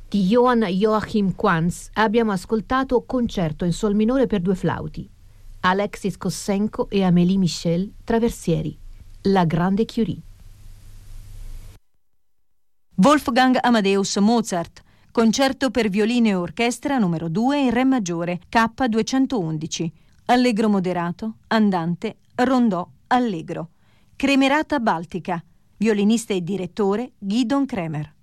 Di Johann Joachim Quantz abbiamo ascoltato Concerto in sol minore per due flauti. Alexis Kossenko e Amélie Michel, Traversieri. La Grande Curie. Wolfgang Amadeus Mozart, Concerto per violino e orchestra numero 2 in re maggiore, K211, allegro moderato, andante, rondò, allegro. Cremerata Baltica, violinista e direttore Gidon Kremer.